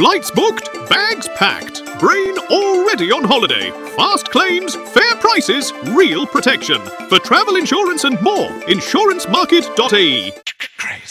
Flights booked, bags packed, brain already on holiday. Fast claims, fair prices, real protection. For travel insurance and more, insurancemarket.ie.